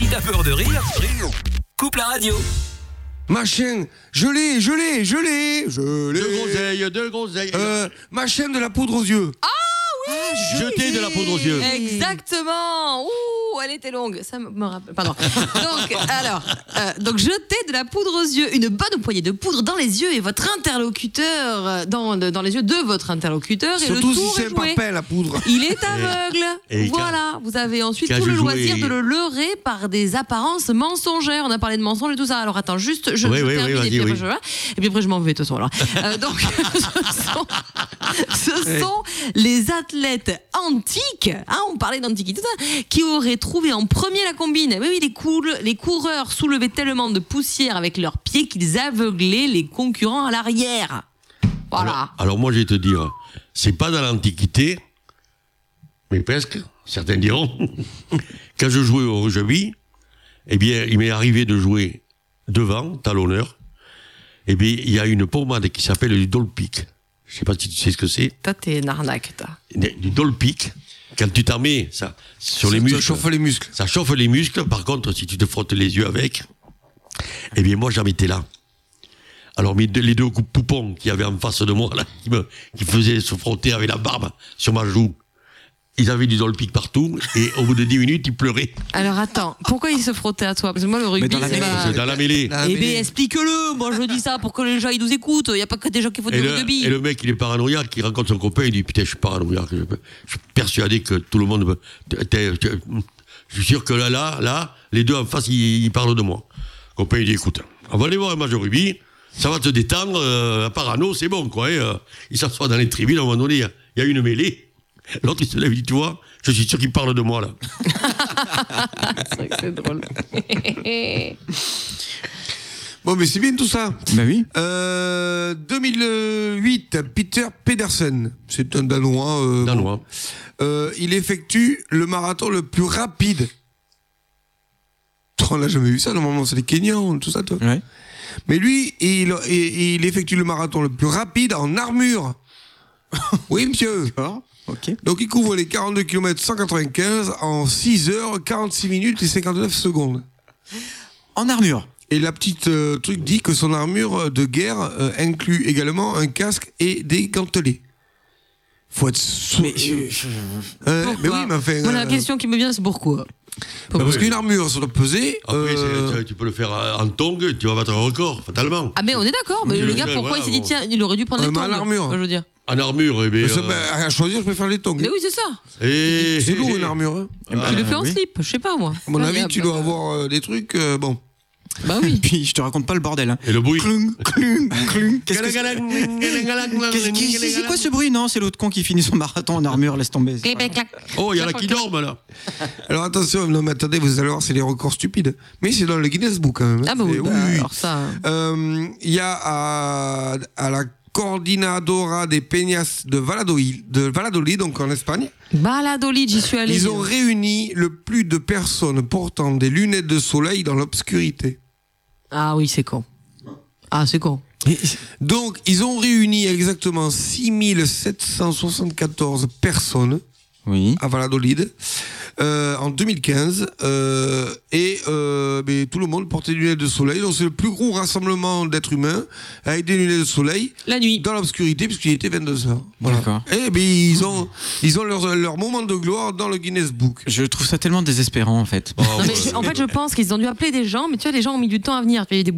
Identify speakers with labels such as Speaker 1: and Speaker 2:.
Speaker 1: Si t'as peur de rire, coupe la radio.
Speaker 2: Machin, je l'ai.
Speaker 3: Deux groseilles.
Speaker 2: Ma chaîne de la poudre aux yeux.
Speaker 3: Jeter de la poudre aux yeux.
Speaker 4: Exactement. Ouh, elle était longue. Ça me rappelle. Pardon. Donc jeter de la poudre aux yeux, une bonne poignée de poudre dans les yeux et votre interlocuteur dans les yeux de votre interlocuteur.
Speaker 2: Surtout
Speaker 4: et le
Speaker 2: si
Speaker 4: tour
Speaker 2: c'est
Speaker 4: est
Speaker 2: un
Speaker 4: joué.
Speaker 2: papel, la poudre.
Speaker 4: Il est aveugle.
Speaker 3: Et
Speaker 4: voilà. Vous avez ensuite
Speaker 3: quand
Speaker 4: tout le
Speaker 3: je
Speaker 4: loisir
Speaker 3: jouais-
Speaker 4: de le leurrer par des apparences mensongères. On a parlé de mensonges et tout ça. Alors attends, juste, je
Speaker 3: Oui,
Speaker 4: termine
Speaker 3: vas-y,
Speaker 4: et puis après
Speaker 3: oui.
Speaker 4: et puis après je m'en vais de toute façon. Alors. Donc ce sont les athlètes antiques, on parlait d'antiquité, tout ça, qui auraient trouvé en premier la combine. Oui, les coureurs soulevaient tellement de poussière avec leurs pieds qu'ils aveuglaient les concurrents à l'arrière. Voilà.
Speaker 3: Alors moi, je vais te dire, c'est pas dans l'Antiquité, mais presque, certains diront. Quand je jouais au rugby, eh bien, il m'est arrivé de jouer devant, talonneur. Eh bien, il y a une pommade qui s'appelle du Dolpic. Je sais pas si tu sais ce que c'est.
Speaker 4: Toi, t'es une arnaque, toi.
Speaker 3: Du Dolpic. Quand tu t'en mets ça, sur les muscles.
Speaker 2: Ça chauffe les muscles.
Speaker 3: Ça chauffe les muscles. Par contre, si tu te frottes les yeux avec, eh bien, moi, j'en mettais là. Alors, les deux poupons qu'il y avait en face de moi, là, qui faisaient se frotter avec la barbe sur ma joue, ils avaient du Dolpic partout, et au bout de 10 minutes, ils pleuraient.
Speaker 4: Alors attends, pourquoi il se frottait à toi? Parce que moi, le rugby,
Speaker 2: dans la
Speaker 4: c'est
Speaker 2: mêlée,
Speaker 4: pas...
Speaker 3: C'est dans la mêlée.
Speaker 2: La
Speaker 4: Eh
Speaker 2: mêlée.
Speaker 4: bien, explique-le. Moi, je dis ça pour que les gens ils nous écoutent. Il n'y a pas que des gens qui font du rugby.
Speaker 3: Et le mec, il est paranoïaque, il rencontre son copain, il dit, putain, je suis paranoïaque, je suis persuadé que tout le monde... Je suis sûr que là, les deux en face, ils parlent de moi. Le copain, il dit, écoute, on va aller voir un match de rugby, ça va te détendre, la parano, c'est bon, quoi. Il s'assoit dans les tribunes, à un moment donné, il y a une mêlée. L'autre, il se lève, il dit, tu vois, je suis sûr qu'il parle de moi, là.
Speaker 4: C'est vrai que c'est drôle.
Speaker 2: Bon, mais c'est bien tout ça.
Speaker 5: Bah oui.
Speaker 2: 2008, Peter Pedersen. C'est un Danois.
Speaker 3: Danois.
Speaker 2: Il effectue le marathon le plus rapide. On n'a jamais vu ça, normalement, c'est les Kenyans, tout ça, toi.
Speaker 5: Ouais.
Speaker 2: Mais lui, il effectue le marathon le plus rapide en armure. Oui, monsieur.
Speaker 5: D'accord. Ok.
Speaker 2: Donc, il couvre les 42 km 195 en 6 heures, 46 minutes et 59 secondes.
Speaker 5: En armure.
Speaker 2: Et la petite truc dit que son armure de guerre inclut également un casque et des gantelets. Faut être
Speaker 5: Mais
Speaker 4: Pourquoi
Speaker 2: mais oui, mais enfin,
Speaker 4: Moi, la question qui me vient, c'est pourquoi?
Speaker 2: parce qu'une armure, ça doit peser.
Speaker 3: Après, tu peux le faire en tongue, tu vas battre un record, fatalement.
Speaker 4: Ah, mais on est d'accord. Mais le gars, pourquoi
Speaker 3: voilà,
Speaker 4: il s'est dit,
Speaker 3: bon.
Speaker 4: tiens, il aurait dû prendre les
Speaker 2: Mais
Speaker 4: tongs.
Speaker 2: à l'armure.
Speaker 4: Je veux dire.
Speaker 3: En armure, eh bien...
Speaker 2: À choisir, je préfère les tongs.
Speaker 4: Mais oui, c'est ça.
Speaker 2: C'est lourd une armure. Hein.
Speaker 4: Tu le fais en
Speaker 5: oui.
Speaker 4: slip, je sais pas moi.
Speaker 2: À mon
Speaker 4: Allez,
Speaker 2: avis,
Speaker 4: hop,
Speaker 2: tu
Speaker 4: hop,
Speaker 2: dois
Speaker 4: hop.
Speaker 2: avoir des trucs. Bon.
Speaker 4: Bah oui.
Speaker 5: Puis je te raconte pas le bordel. Hein.
Speaker 3: Et le bruit.
Speaker 5: Clung, clung, clung. Qu'est-ce que c'est quoi ce bruit? Non, c'est l'autre con qui finit son marathon en armure, laisse tomber.
Speaker 3: Oh, il y en a qui dorment, là.
Speaker 2: Alors attention, non mais attendez, vous allez voir, c'est les records stupides. Mais c'est dans le Guinness Book quand même.
Speaker 4: Ah bah oui,
Speaker 2: C'est-
Speaker 4: alors ça...
Speaker 2: Il y a à la Coordinadora des Peñas de Valladolid, donc en Espagne.
Speaker 4: Valladolid, j'y suis allé.
Speaker 2: Ils ont réuni le plus de personnes portant des lunettes de soleil dans l'obscurité.
Speaker 4: Ah oui, c'est con. Ah, c'est con.
Speaker 2: Donc, ils ont réuni exactement 6774 personnes
Speaker 5: Oui.
Speaker 2: à Valladolid en 2015 mais tout le monde portait des lunettes de soleil. Donc, c'est le plus gros rassemblement d'êtres humains avec des lunettes de soleil
Speaker 4: La nuit.
Speaker 2: dans l'obscurité puisqu'il était 22h.
Speaker 5: D'accord.
Speaker 2: Et ben, ils ont leur moment de gloire dans le Guinness Book.
Speaker 5: Je trouve ça tellement désespérant en fait.
Speaker 3: Oh,
Speaker 4: Non, mais en fait, je pense qu'ils ont dû appeler des gens, mais tu vois, les gens ont mis du temps à venir. Il y a des